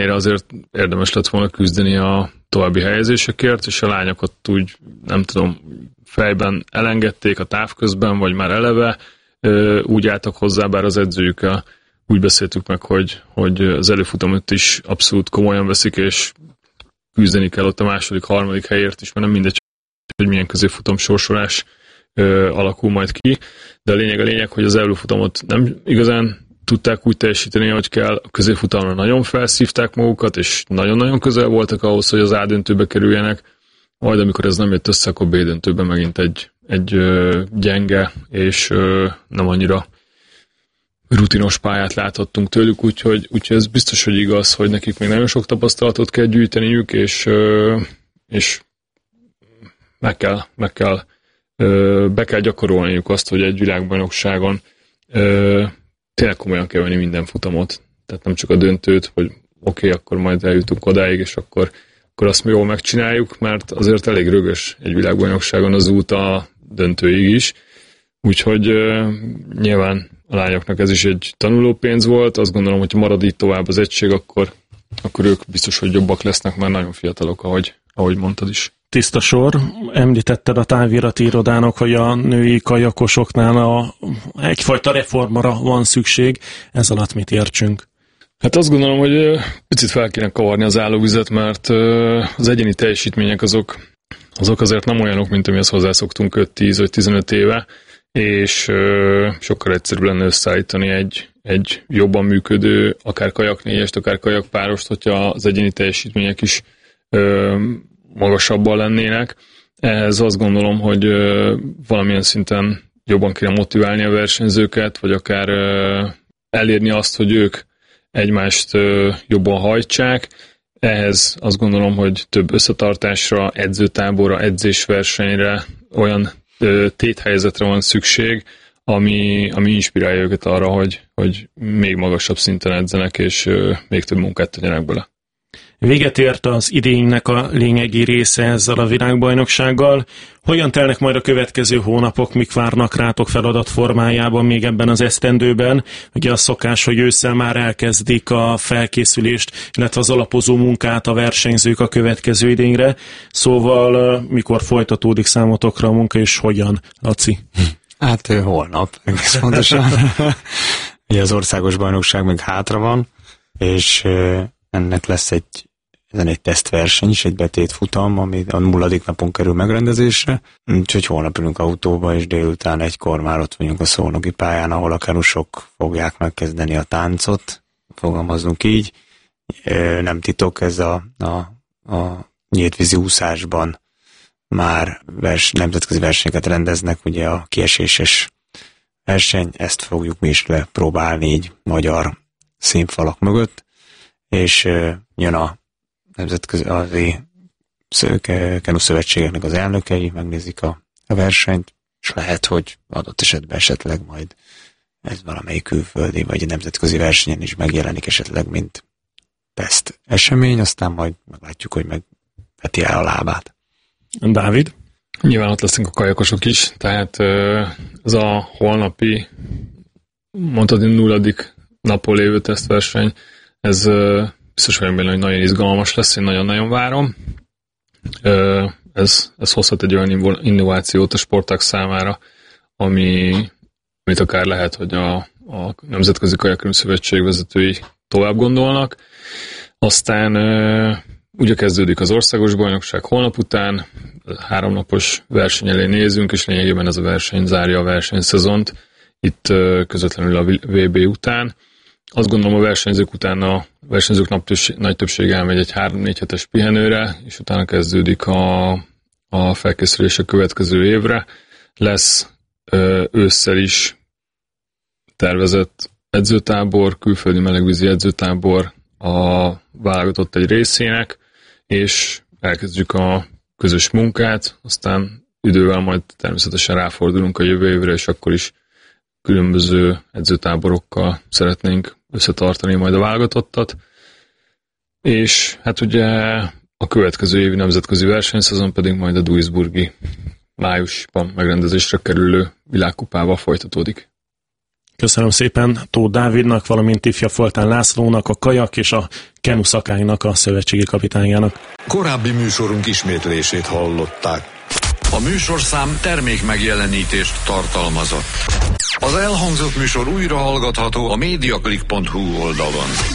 ellenére azért érdemes lett volna küzdeni a további helyezésekért, és a lányokat úgy, nem tudom, fejben elengedték a távközben, vagy már eleve úgy álltak hozzá, bár az edzőjükkel úgy beszéltük meg, hogy az előfutamot is abszolút komolyan veszik, és küzdeni kell ott a második, harmadik helyért is, mert nem mindegy, hogy milyen középfutam sorsolás alakul majd ki, de a lényeg, hogy az előfutamot nem igazán tudták úgy teljesíteni, ahogy kell, a középfutamra nagyon felszívták magukat, és nagyon-nagyon közel voltak ahhoz, hogy az A döntőbe kerüljenek, majd amikor ez nem jött össze, akkor B döntőben megint egy gyenge és nem annyira rutinos pályát láthattunk tőlük, úgyhogy ez biztos, hogy igaz, hogy nekik még nagyon sok tapasztalatot kell gyűjteniük, és be kell gyakorolniuk azt, hogy egy világbajnokságon tényleg komolyan kell venni minden futamot. Tehát nem csak a döntőt, hogy oké, akkor majd eljutunk odáig, és akkor azt mi jól megcsináljuk, mert azért elég rögös egy világbajnokságon az út a döntőig is. Úgyhogy nyilván a lányoknak ez is egy tanulópénz volt. Azt gondolom, hogy marad így tovább az egység, akkor ők biztos, hogy jobbak lesznek, már nagyon fiatalok, ahogy mondtad is. Tiszta sor. Említetted a távirati irodának, hogy a női kajakosoknál egyfajta reformra van szükség. Ez alatt mit értsünk? Hát azt gondolom, hogy picit fel kéne kavarni az állóvizet, mert az egyéni teljesítmények azok azért nem olyanok, mint amihez hozzászoktunk 5-10 vagy 15 éve, és sokkal egyszerűbb lenne összeállítani egy jobban működő, akár kajaknégyest, akár kajakpárost, hogyha az egyéni teljesítmények is magasabban lennének. Ehhez azt gondolom, hogy valamilyen szinten jobban kéne motiválni a versenyzőket, vagy akár elérni azt, hogy ők egymást jobban hajtsák. Ehhez azt gondolom, hogy több összetartásra, edzőtáborra, edzésversenyre, olyan téthelyzetre van szükség, ami inspirálja őket arra, hogy még magasabb szinten edzenek, és még több munkát tegyenek bele. Véget ért az idénynek a lényegi része ezzel a világbajnoksággal. Hogyan telnek majd a következő hónapok, mik várnak rátok feladat formájában még ebben az esztendőben? Ugye az szokás, hogy ősszel már elkezdik a felkészülést, illetve az alapozó munkát a versenyzők a következő idényre. Szóval mikor folytatódik számotokra a munka, és hogyan, Laci? Hát holnap, egész pontosan. Ugye az országos bajnokság még hátra van, és ennek lesz egy tesztverseny is, egy betétfutam, ami a 0. napon kerül megrendezésre. Úgyhogy holnap ülünk autóba, és délután 1-kor már ott vagyunk a szolnoki pályán, ahol a kenusok fogják megkezdeni a táncot, fogalmazunk így. Nem titok, ez a nyíltvízi úszásban már nemzetközi versenyeket rendeznek, ugye a kieséses verseny, ezt fogjuk mi is lepróbálni így magyar színfalak mögött, és jön a nemzetközi kenuszövetségeknek az elnökei, megnézik a versenyt, és lehet, hogy adott esetben esetleg majd ez valamelyik külföldi vagy nemzetközi versenyen is megjelenik esetleg, mint teszt esemény, aztán majd meglátjuk, hogy megveti el a lábát. Dávid? Nyilván ott leszünk a kajakosok is, tehát ez a holnapi, mondhatni 0. napon lévő tesztverseny, ez biztos vagyok benne, hogy nagyon izgalmas lesz, én nagyon-nagyon várom. Ez hozhat egy olyan innovációt a sportág számára, amit akár lehet, hogy a Nemzetközi Kajakkenus Szövetség vezetői tovább gondolnak. Aztán ugye kezdődik az országos bajnokság holnap után, 3 napos verseny elé nézünk, és lényegében ez a verseny zárja a versenyszezont, itt közvetlenül a VB után. Azt gondolom, a versenyzők után a versenyzők nagy többsége elmegy egy 3-4 hetes pihenőre, és utána kezdődik a felkészülés a következő évre. Lesz ősszel is tervezett edzőtábor, külföldi melegvízi edzőtábor a válogatott egy részének, és elkezdjük a közös munkát, aztán idővel majd természetesen ráfordulunk a jövő évre, és akkor is különböző edzőtáborokkal szeretnénk összetartani majd a válogatottat. És hát ugye a következő évi nemzetközi versenyszezon pedig majd a Duisburgi májusban megrendezésre kerülő világkupával folytatódik. Köszönöm szépen Tóth Dávidnak, valamint Tifja Foltán Lászlónak, a kajak és a kenu szakálynak, a szövetségi kapitányának. Korábbi műsorunk ismétlését hallották. A műsorszám termék megjelenítést tartalmazott. Az elhangzott műsor újra hallgatható a mediaclick.hu oldalon.